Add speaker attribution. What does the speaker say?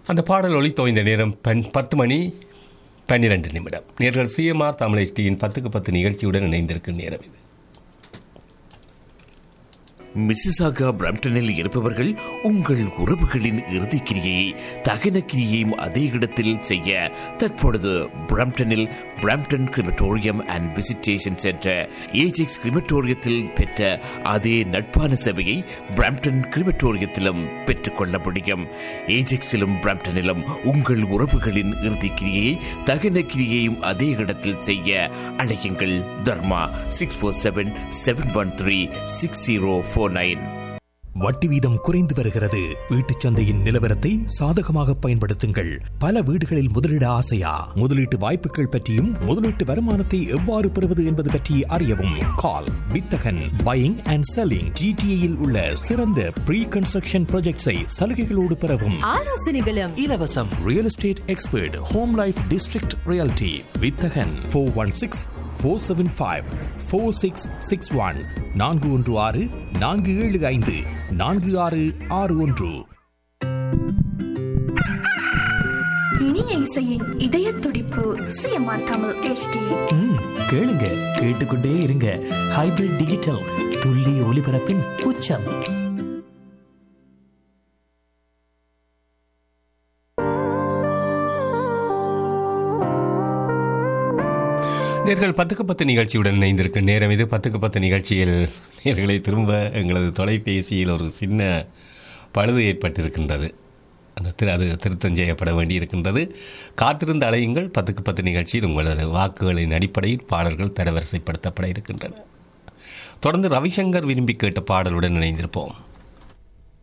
Speaker 1: அந்த பாடல் ஒலித்தோய்ந்த நேரம் 10 மணி 12 நிமிடம். நேர்கள் சிஎம்ஆர் தமிழ் HDயின் 10க்கு 10 நிகழ்ச்சியுடன் இணைந்திருக்கும் நேரம் இது.
Speaker 2: மிசிசாகா பிரம்டனில் இருப்பவர்கள் உங்கள் உறவுகளின் இறுதிக்கிரியை தகன கிரியையும் அதே இடத்தில் செய்ய தற்பொழுது பிரம்டனில் Brampton crematorium and visitation centre Ajax கிரிமட்டோரியத்தில் பெற்ற அதே நட்பான சேவையை பிரம்டன் கிரிமட்டோரியத்திலும் பெற்றுக்கொள்ள முடியும். ஏஜெக்ஸிலும் பிரம்டனிலும் உங்கள் உறவுகளின் இறுதிக்கிரியை தகன கிரியையும் அதே இடத்தில் செய்ய அழையுங்கள். தர்மா 647-713-6049.
Speaker 3: வட்டி வீதம் குறைந்து வருகிறது. வீட்டுச் சந்தையின் நிலவரத்தை சாதகமாக பயன்படுத்துங்கள். பல வீடுகளில் முதலீட ஆசையா? முதலீட்டு வாய்ப்புகள் பற்றியும் முதலீட்டு வருமானத்தை எவ்வாறு பெறுவது என்பது பற்றி அறியவும் கால் வித்தகன் பையிங் அண்ட் செல்லிங். ஜிடிஏயில் உள்ள சிறந்த ப்ரீ கன்ஸ்ட்ரக்ஷன் ப்ராஜெக்ட்ஸை சலுகைகளோடு பெறவும் ஆலோசனைகளும் இலவசம். Real estate expert home life district reality வித்தகன் 416-475-4661 416-475-4661.
Speaker 4: இனிய இசையின் இதய துடிப்பு சிஎம்ஆர் தமிழ் HD.
Speaker 3: கேளுங்க, கேட்டுக்கொண்டே இருங்க. ஹைபிரிட் டிஜிட்டல் துல்லிய ஒலிபரப்பின் உச்சம்.
Speaker 1: நேர்கள் 10க்கு 10 நிகழ்ச்சியுடன் இணைந்திருக்கும் நேரம் இது. 10க்கு 10 நிகழ்ச்சியில் நேர்களை திரும்ப எங்களது தொலைபேசியில் ஒரு சின்ன பழுது ஏற்பட்டிருக்கின்றது. அது திருத்தம் செய்யப்பட வேண்டியிருக்கின்றது. காத்திருந்த அலையுங்கள். 10க்கு 10 நிகழ்ச்சியில் உங்களது வாக்குகளின் அடிப்படையில் பாடல்கள் தரவரிசைப்படுத்தப்பட இருக்கின்றன. தொடர்ந்து ரவிசங்கர் விரும்பி கேட்ட பாடலுடன் இணைந்திருப்போம்.